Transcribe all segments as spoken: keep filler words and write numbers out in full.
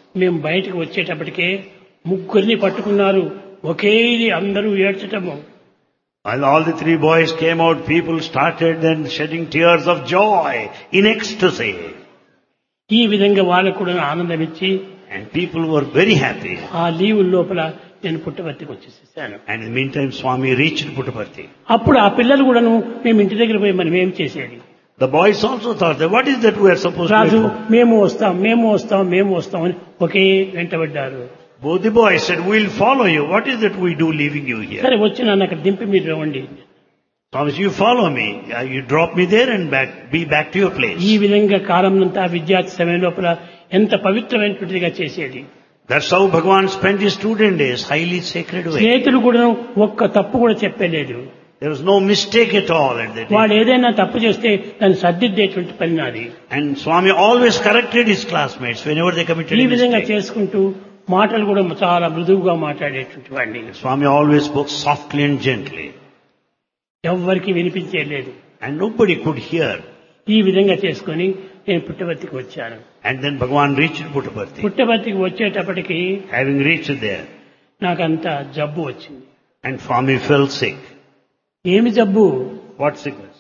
మేము బయటకు వచ్చేటప్పటికే ముగ్గురిని పట్టుకున్నారు. ఒకే ఇది అందరూ ఏడ్చటము. While all the three boys came out, people started then shedding tears of joy in ecstasy. ఈ విధంగా వాళ్ళకు కూడా ఆనందం ఇచ్చి And people were very happy. ఆ లీవ్ లోపల నేను పుట్టపర్తికి వచ్చేసేసాను. And in the meantime, Swami reached Puttaparthi. అప్పుడు ఆ పిల్లలు కూడాను మేము ఇంటి దగ్గర పోయి మనం ఏం చేసేది. The boys also thought that what is that we are supposed Raju to do? మేము వస్తాం మేము వస్తాం మేము వస్తాం అని ఒకే వెంటబడ్డారు. Both the boys said, we'll follow you. What is that we do leaving you here? సరే వచ్చి నన్ను అక్కడ దింపి మీరు రండి. Thomas, you follow me. Uh, You drop me there and back, be back to your place. ఈ విధంగా కాలంనంతా విద్యార్థి సమయం లోపల ఎంత పవిత్రమైనటువంటిదిగా చేసేది. That's how Bhagavan spent his student days, highly sacred way. స్నేహితులు కూడా ఒక్క తప్పు కూడా చెప్పలేదు. There was no mistake at all at that వాడు day. ఏదైనా తప్పు చేస్తే దాన్ని సర్దిద్దేటువంటి పని నాది. And Swami always corrected his classmates whenever they committed ఈ a విధంగా mistake. చేసుకుంటూ మాటలు కూడా చాలా మృదువుగా మాట్లాడేటువంటి వాడిని. Swami always spoke softly and gently. ఎవ్వరికి వినిపించేలేదు. And nobody could hear. ఈ విధంగా చేసుకొని నేను పుట్టపర్తికి వచ్చాను. And then Bhagavan reached Puttaparthi. పుట్టపర్తికి వచ్చేటప్పటికి Having reached there, నాకంత జబ్బు వచ్చింది. and Swami fell sick. ఏమి జబ్బు What sickness?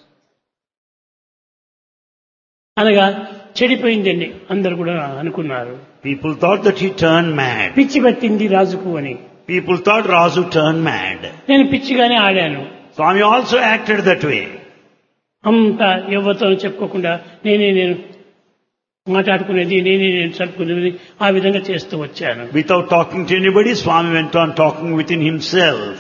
అనగా చెడిపోయిందండి అందరు కూడా అనుకున్నారు. People thought that he turned mad. పిచ్చి పట్టింది రాజుకు అని. People thought Razu turned mad. నేను పిచ్చిగానే ఆడాను. Swami also acted that way. అంత ఎవరితో చెప్పుకోకుండా నేనే నేను మాట్లాడుకునేది నేనే నేను చదువుకునేది ఆ విధంగా చేస్తూ వచ్చాను. Without talking to anybody, Swami went on talking within himself.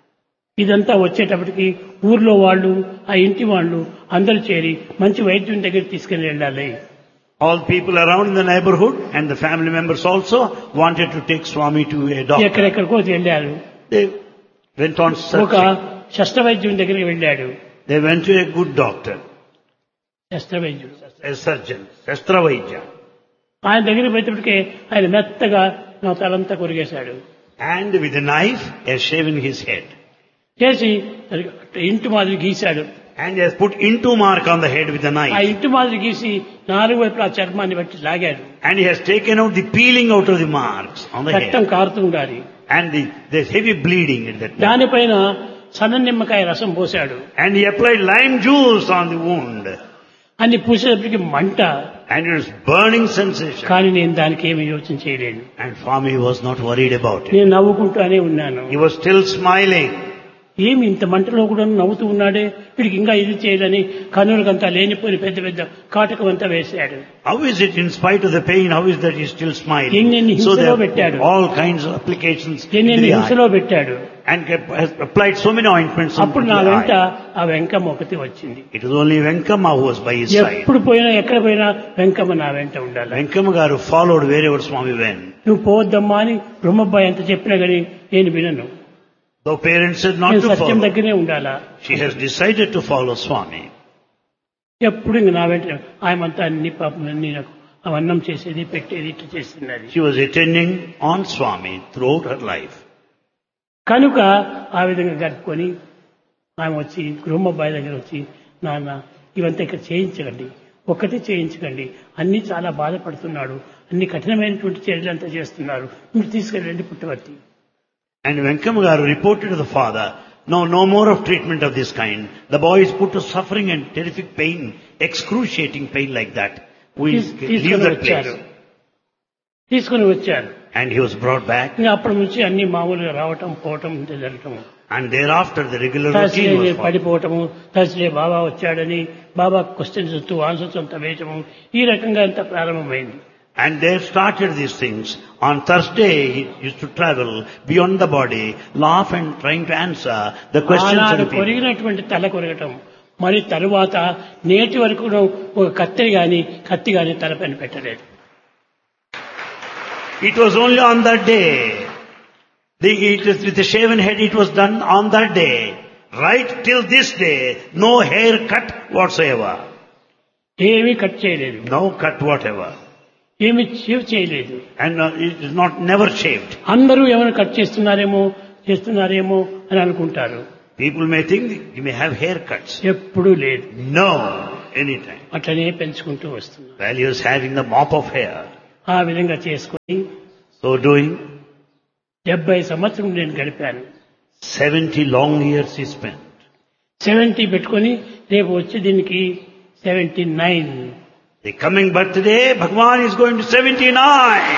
ఇదంతా వచ్చేటప్పటికి ఊర్లో వాళ్ళు ఆ ఇంటి వాళ్ళు అందరూ చేరి మంచి వైద్యుని దగ్గర తీసుకుని వెళ్ళాలి. All people around in the neighborhood and the family members also wanted to take Swami to a doctor. ఎక్కడెక్కడికో వెళ్ళారు. They went on ఒక searching. శస్త్ర వైద్యుని దగ్గరికి వెళ్ళాడు. They went to a good doctor, శస్త్ర వైద్యుడు a surgeon, Shastra Vaidya. ఆయన దగ్గరికి పోయేటప్పటికే ఆయన మెత్తగా నా తలంతా కొరిగేశాడు. And with a knife, he has shaven his head. చేసి ఇంటి మాదిరి గీశాడు. And he has put into mark on the head with a ఆ knife. ఇంటి మాదిరి గీసి నాలుగు వైపులా ఆ చర్మాన్ని బట్టి లాగాడు. And he has taken out the peeling out of the marks on the రక్తం head. కారుతూ ఉండాలి. And the, there's heavy bleeding at that time. దానిపైన సన్న నిమ్మకాయ రసం పోశాడు. And he applied lime juice on the wound. అన్ని పూసేటప్పటికి మంట. And it was burning sensation. కానీ నేను దానికి ఏమి యోచన చేయలేను. And Swami was not worried about it. నేను నవ్వుకుంటూనే ఉన్నాను. He was still smiling. ఏమి ఇంత మంటలో కూడా నవ్వుతూ ఉన్నాడే వీడికి ఇంకా ఇది చేయాలని కన్నులకంతా లేనిపోయి పెద్ద పెద్ద కాటకం అంతా వేశాడు. How is it in spite of the pain, how is that he is still smiling? ఎన్నెన్ని So హింసలో there are పెట్టాడు. all kinds of applications in ఎన్నెన్ని the హింసలో eye. పెట్టాడు. And kept- has applied so many ointments into అప్పుడు the నా వెంట eye. ఆ వెంకమ్మ ఒకటి వచ్చింది. It was only Venkama who was by his side. ఎప్పుడు పోయినా ఎక్కడ పోయినా వెంకమ్మ నా వెంట ఉండాలి. Venkama garu followed wherever Swami went. నువ్వు పోవద్దమ్మా అని బ్రహ్మబ్బాయి ఎంత చెప్పినా గానీ నేను వినను. Though parents said not నేను to సత్యం follow, దగ్గరే ఉండాలా. she has decided to follow Swami. ఎప్పుడు ఇంక నా వెంట ఆయమంతా అన్ని పాపం అన్ని నాకు అవన్నం చేసేది పెట్టేది ఇట్లా చేస్తున్నది. She was attending on Swami throughout her life. కనుక ఆ విధంగా గడుపుకొని ఆమె వచ్చి బ్రహ్మబ్బాయి దగ్గర వచ్చి నాన్న ఇవంతా ఇక్కడ చేయించకండి ఒక్కటి చేయించకండి అన్ని చాలా బాధపడుతున్నాడు అన్ని కఠినమైనటువంటి చర్యలంతా చేస్తున్నారు మీరు తీసుకెళ్ళండి పుట్టవర్తి. And Venkama garu reported to the father, no, no more of treatment of this kind. The boy is put to suffering and terrific pain, excruciating pain like that. We తీస్- leave తీసుకొని that వచ్చారు place. తీసుకొని వచ్చారు. And he was brought back. ఇంకా అప్పటి నుంచి అన్ని మామూలుగా రావటం పోవటం ఇంత జరగటం. And thereafter the regular Thursday routine was followed. పడిపోవటము Thursday బాబా వచ్చాడని బాబా క్వశ్చన్స్ వస్తూ ఆన్సర్స్ అంతా వేయటము ఈ రకంగా అంతా ప్రారంభమైంది. And they started these things. On Thursday, he used to travel beyond the body, laugh and trying to answer the questions of ఆనాడు the people. కొరిగినటువంటి తల కొరగటం మరి తరువాత నేటి వరకు ఒక కత్తిరి గాని కత్తి గాని తలపైన పెట్టలేదు. It was only on that day. The, it was with the shaven head it was done on that day. Right till this day, no hair cut whatsoever. ఏమీ కట్ చేయలేదు. No cut whatever. ఏమి shave చేయలేదు. And uh, it is not never shaved. అందరూ ఏమైనా cut చేస్తున్నారేమో చేస్తున్నారేమో అని అనుకుంటారు. People may think you may have haircuts. ఎప్పుడూ లేదు. No, anytime. అట్లనే పెంచుకుంటూ వస్తున్నారు. While he was having the mop of hair. ఆ విధంగా చేసుకొని So doing, డెబ్బై సంవత్సరం నేను గడిపాను. seventy long years he spent. Seventy పెట్టుకొని రేపు వచ్చే దీనికి seventy nine. The coming birthday, Bhagavan is going to seventy-nine.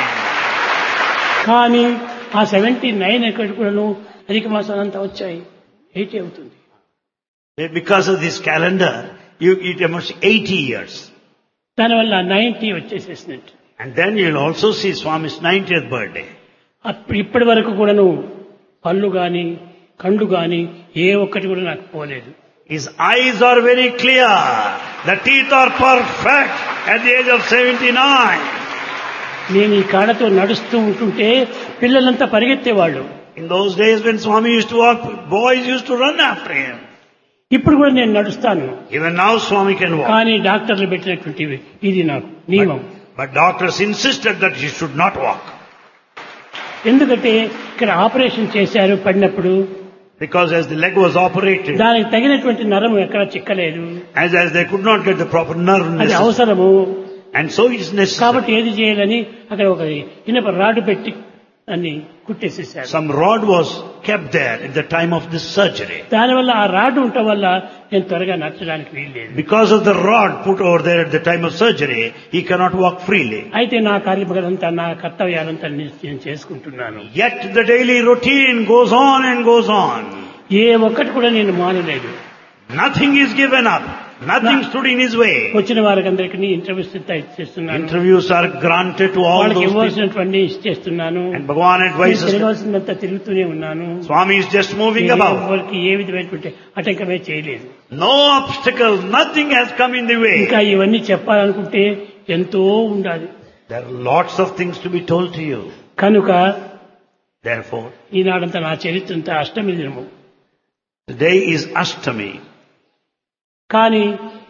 కానీ ఆ సెవెంటీ నైన్ ఎక్కడి కూడాను అధిక మాసాలు అంతా వచ్చాయి, ఎయిటీ అవుతుంది. Because of this calendar, you, it must eighty years. దానివల్ల ninety వచ్చేసేసినట్టు. And then you'll also see Swami's ninetieth birthday. అప్పుడు ఇప్పటి వరకు కూడాను పళ్ళు గాని కండ్లు గాని ఏ ఒక్కటి కూడా నాకు పోలేదు. His eyes are very clear. The teeth are perfect at the age of seventy-nine. నేను ఈ కాళ్ళతో నడుస్తూ ఉంటుంటే పిల్లలంతా పరిగెత్తేవాళ్ళు. In those days when Swami used to walk, boys used to run after him. ఇప్పుడు కూడా నేను నడుస్తాను. Even now Swami can walk. కానీ డాక్టర్లు పెట్టినటువంటి ఇది నాకు నియమం. But, but doctors insisted that he should not walk. ఎందుకంటే ఇక్కడ ఆపరేషన్ చేశారు పడినప్పుడు. Because as the leg was operated, దానికి తగినటువంటి నరం ఎక్కడ చిక్కలేదు. as as they could not get the proper nerve అది necessary. అవసరము. And so it is necessary. కాబట్టి ఏది చేయాలని అక్కడ ఒక ఇనప రాడు పెట్టి అన్ని కుట్టేసేసారు. Some rod was kept there at the time of this surgery. దానివల్ల ఆ రాడ్ ఉండటం వల్ల నేను త్వరగా నచ్చడానికి వీల్లేదు. Because of the rod put over there at the time of surgery, he cannot walk freely. అయితే నా కార్యక్రమాలంతా నా కర్తవ్యాలంతా నేను చేసుకుంటున్నాను. Yet the daily routine goes on and goes on. ఏ ఒక్కటి కూడా నేను మానలేదు. Nothing is given up. Nothing stood in his way. వచ్చిన వారికి అందరికీ ఇంటర్వ్యూస్ ఇచ్చేస్తున్నాను. Interviews are granted to all వాళ్ళకి those people. ఇవ్వాల్సినటువంటి ఇచ్చేస్తున్నాను. And Bhagavan advises. తిరగాల్సినంత తిరుగుతూనే ఉన్నాను. Swami is just moving about. వారికి ఏ విధమైనటువంటి ఆటంకమే చేయలేదు. No obstacle, nothing has come in the way. ఇంకా ఇవన్నీ చెప్పాలనుకుంటే ఎంతో ఉండాలి. There are lots of things to be told to you. కనుక Therefore, ఈనాడంతా నా చరిత్ర అంతా అష్టమి దినము. today is Ashtami. కానీ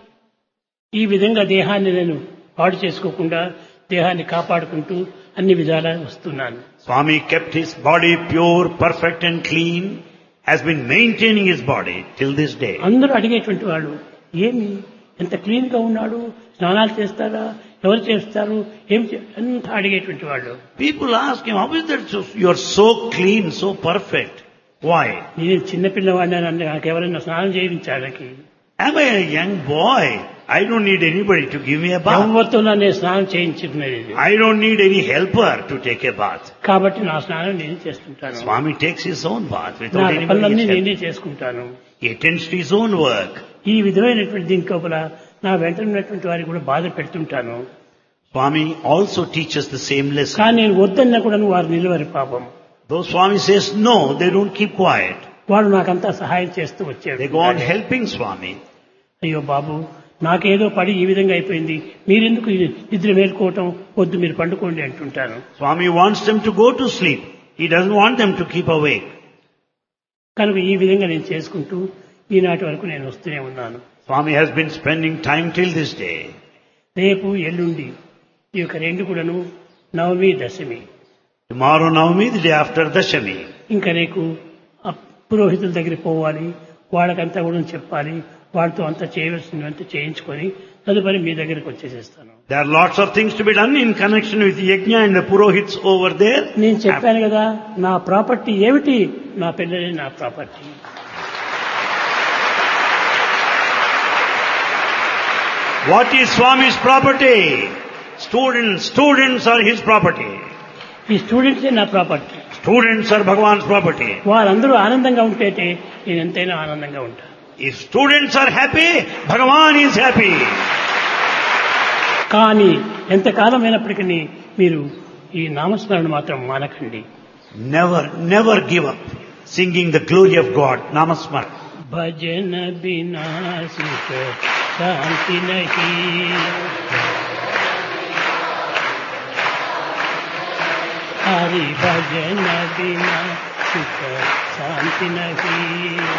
ఈ విధంగా దేహాన్ని నేను పాడు చేసుకోకుండా దేహాన్ని కాపాడుకుంటూ అన్ని విధాలా వస్తున్నాను. Swami kept his body pure, perfect and clean, has been maintaining his body till this day. అందరూ అడిగేటువంటి వాళ్ళు ఏమి ఎంత క్లీన్ గా ఉన్నాడు, స్నానాలు చేస్తారా, ఎవరు చేస్తారు, ఏం అంత అడిగేటువంటి వాళ్ళు. People ask him, how is that so, you are so clean, so perfect? Why? నేను చిన్నపిల్లవాడిని అంటే నాకు ఎవరైనా స్నానం చేయించాలకి. Am I a young boy? I don't need anybody to give me a bath. ఎవరితో నేను స్నానం చేయించుకునేది. I don't need any helper to take a bath. కాబట్టి నా స్నానం నేను చేసుకుంటాను. Swami takes his own bath నా without anybody's పనులన్నీ help. నేనే చేసుకుంటాను. He attends to his own work. ఈ విధమైనటువంటి దీని లోపల నా వెంట ఉన్నటువంటి వారికి కూడా బాధ పెడుతుంటాను. Swami also teaches the same lesson. కానీ నేను వద్దన్నా కూడా వారు నిలవరు పాపం. Though Swami says no, they don't keep quiet. వాడు నాకంతా సహాయం చేస్తూ వచ్చాడు. They go on helping Swami. అయ్యో బాబు, నాకేదో పడి ఈ విధంగా అయిపోయింది, మీరెందుకు నిద్ర మేల్కోవటం, వద్దు మీరు పండుకోండి అంటుంటాను. Swami wants them to go to sleep. He doesn't want them to keep awake. కనుక ఈ విధంగా నేను చేసుకుంటూ ఈనాటి వరకు నేను వస్తూనే ఉన్నాను. Swami has been spending time till this day. రేపు ఎల్లుండి ఈ యొక్క రెండు కూడాను నవమి దశమి. Tomorrow Navami, the day after Dashami. ఇంకా రేపు ఆ పురోహితుల దగ్గరికి పోవాలి, వాళ్ళకంతా కూడా చెప్పాలి, వాళ్ళతో అంతా చేయవలసినవంతా చేయించుకొని తదుపరి మీ దగ్గరికి వచ్చేసేస్తాను. There are lots of things to be done in connection with Yajna and the Purohits over there. నేను చెప్పాను కదా, నా ప్రాపర్టీ ఏమిటి, నా పిల్లలే నా property. What is Swami's property? Students, students are his property. ఈ స్టూడెంట్సే నా property. Students are Bhagavan's property. వారందరూ ఆనందంగా ఉంటే నేను ఎంతైనా ఆనందంగా ఉంటాను. If students are happy, Bhagavan is happy. కానీ ఎంతకాలం అయినప్పటికీ మీరు ఈ నామస్మరణ మాత్రం మానకండి. Never, never give up singing the glory of God. Namasmara. భజన బినా సుఖ శాంతి నహీ, హరి భజన బినా సుఖ శాంతి నహీ.